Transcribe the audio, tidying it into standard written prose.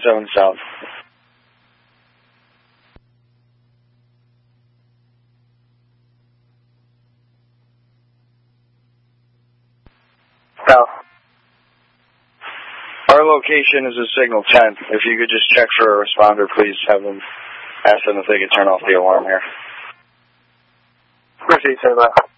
707 South. South. Our location is a signal 10. If you could just check for a responder, please have them ask them if they could turn off the alarm here. Proceed, sir.